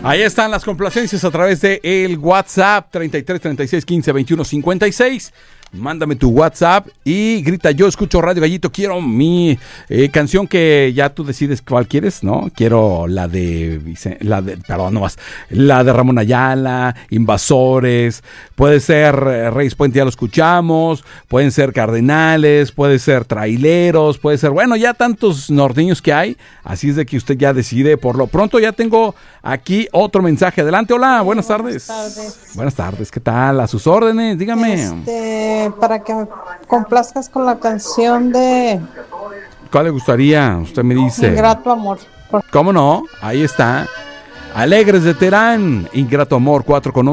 Ahí están las complacencias a través de el WhatsApp 33 36 15 21 56. Mándame tu WhatsApp y grita: yo escucho Radio Gallito, quiero mi canción, que ya tú decides cuál quieres, ¿no? Quiero la de Ramón Ayala, Invasores, puede ser Reyes Puente, ya lo escuchamos, pueden ser Cardenales, puede ser Traileros, puede ser, bueno, ya tantos norteños que hay, así es de que usted ya decide. Por lo pronto ya tengo aquí otro mensaje. Adelante. Hola, buenas tardes. Buenas tardes, ¿qué tal? A sus órdenes, dígame. Para que me complazcas con la canción de... ¿Cuál le gustaría? Usted me dice. Ingrato Amor. ¿Cómo no? Ahí está. Alegres de Terán, Ingrato Amor, 4 con 11.